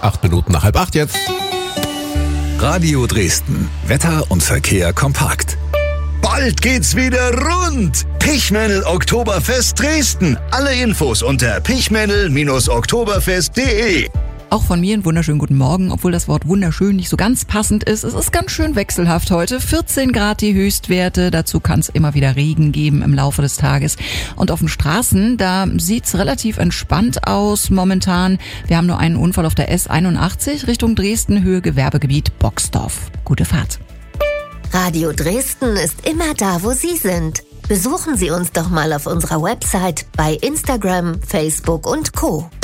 8 Minuten nach 7:30 jetzt. Radio Dresden. Wetter und Verkehr kompakt. Bald geht's wieder rund. Pichmännel Oktoberfest Dresden. Alle Infos unter pichmännel-oktoberfest.de. Auch von mir einen wunderschönen guten Morgen, obwohl das Wort wunderschön nicht so ganz passend ist. Es ist ganz schön wechselhaft heute. 14 Grad die Höchstwerte. Dazu kann es immer wieder Regen geben im Laufe des Tages. Und auf den Straßen, da sieht's relativ entspannt aus momentan. Wir haben nur einen Unfall auf der S81 Richtung Dresden, Höhe Gewerbegebiet Boxdorf. Gute Fahrt. Radio Dresden ist immer da, wo Sie sind. Besuchen Sie uns doch mal auf unserer Website, bei Instagram, Facebook und Co.